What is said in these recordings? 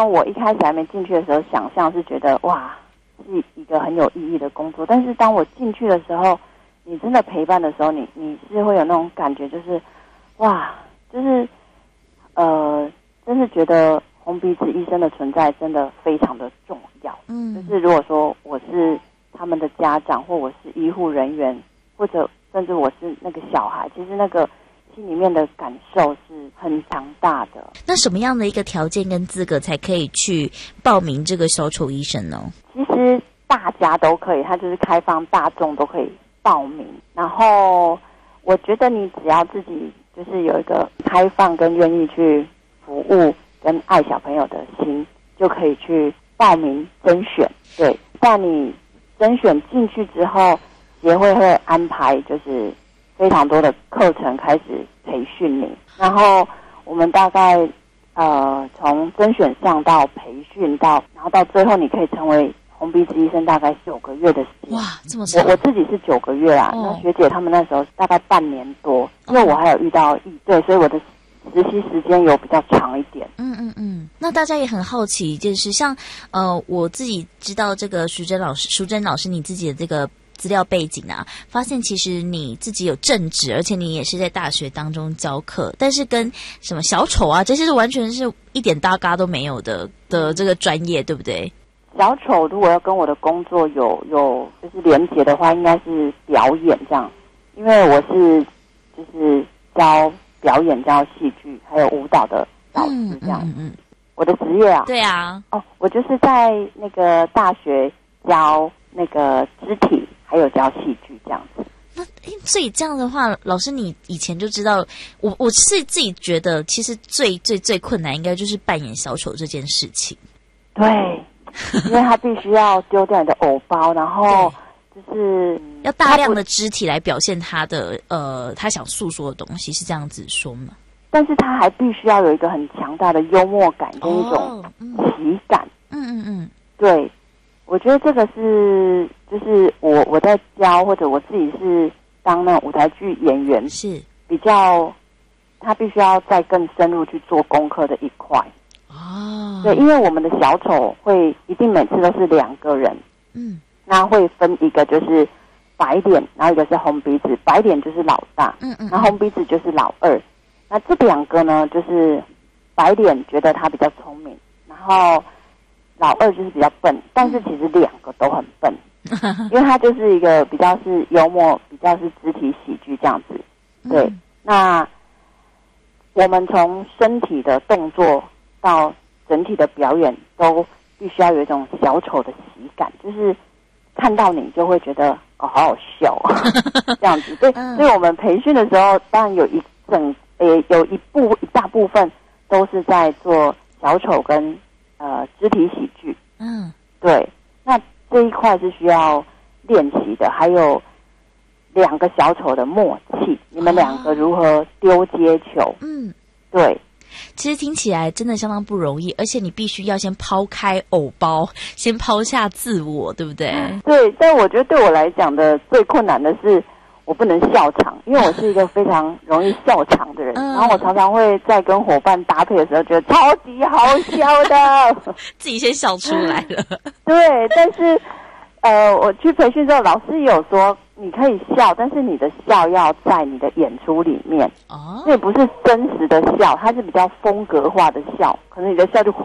我一开始还没进去的时候，想象是觉得哇，是一个很有意义的工作。但是当我进去的时候，你真的陪伴的时候，你是会有那种感觉，就是哇，就是真是觉得红鼻子医生的存在真的非常的重要。就是如果说我是他们的家长，或我是医护人员，或者甚至我是那个小孩，其实那个心里面的感受是很强大的。 那什么样的一个条件跟资格才可以去报名这个小丑医生呢？ 其实大家都可以，它就是开放大众都可以报名。然后我觉得你只要自己就是有一个开放跟愿意去服务跟爱小朋友的心，就可以去报名甄选。对，但你甄选进去之后，协会会安排就是非常多的课程开始培训你，然后我们大概从甄选上到培训到，然后到最后你可以成为红鼻子医生，大概9个月的时间。 哇，这么长！ 我自己是9个月啦，那学姐他们那时候大概半年多，因为我还有遇到对，所以我的实习时间有比较长一点。 那大家也很好奇一件事，像我自己知道这个淑珍老师你自己的这个资料背景啊，发现其实你自己有正职，而且你也是在大学当中教课，但是跟什么小丑啊这些是完全是一点搭嘎都没有的这个专业，对不对？ 小丑如果要跟我的工作有就是连结的话，应该是表演这样，因为我是就是教表演、教戏剧还有舞蹈的老师这样。我的职业啊， 对啊， 我就是在那个大学教那个肢体还有教戏剧这样子。 那所以这样的话，老师你以前就知道，我是自己觉得，其实最困难应该就是扮演小丑这件事情。 对，因为他必须要丢掉你的偶包，然后就是要大量的肢体来表现他的他想诉说的东西，是这样子说吗？ 但是他还必须要有一个很强大的幽默感跟一种喜感。对，我觉得这个是就是我在教，或者我自己是当那种舞台剧演员， 是比较他必须要再更深入去做功课的一块。对，因为我们的小丑会一定每次都是2个人，那会分一个就是白脸，然后一个是红鼻子，白脸就是老大，然后红鼻子就是老二。那这2个呢，就是白脸觉得他比较聪明，然后老二就是比较笨，但是其实2个都很笨，因为他就是一个比较是幽默，比较是肢体喜剧这样子。对，那我们从身体的动作到整体的表演，都必须要有一种小丑的喜感，就是看到你就会觉得好好笑这样子。对，所以我们培训的时候，当然有一大部分都是在做小丑跟肢体喜剧。对，那这一块是需要练习的，还有2个小丑的默契，你们2个如何丢接球？对。 其实听起来真的相当不容易，而且你必须要先抛开偶包，先抛下自我，对不对？ 对，但我觉得对我来讲的最困难的是我不能笑场，因为我是一个非常容易笑场的人，然后我常常会在跟伙伴搭配的时候觉得超级好笑的自己先笑出来了对，但是我去培训之后，老师也有说你可以笑，但是你的笑要在你的演出里面，这也不是真实的笑，它是比较风格化的笑，可能你的笑就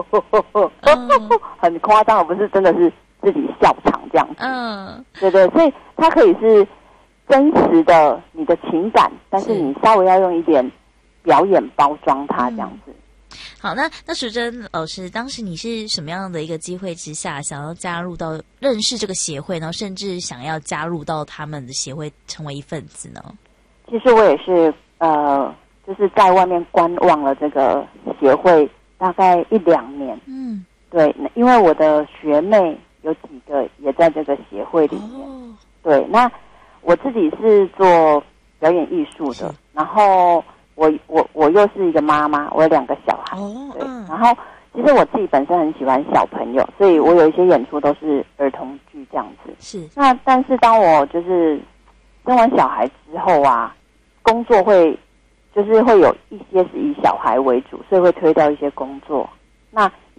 很夸张，而不是真的是自己笑场这样子。对，所以它可以是真实的你的情感，但是你稍微要用一点表演包装它这样子。 好，那淑珍老师，当时你是什么样的一个机会之下，想要加入到认识这个协会，然后甚至想要加入到他们的协会成为一份子呢？ 其实我也是就是在外面观望了这个协会大概1-2年。对，因为我的学妹有几个也在这个协会里面。对，那我自己是做表演艺术的，然后我又是一个妈妈，我有2个小孩。对，然后其实我自己本身很喜欢小朋友，所以我有一些演出都是儿童剧这样子。 是。那但是当我就是生完小孩之后啊，工作会有一些是以小孩为主，所以会推掉一些工作。那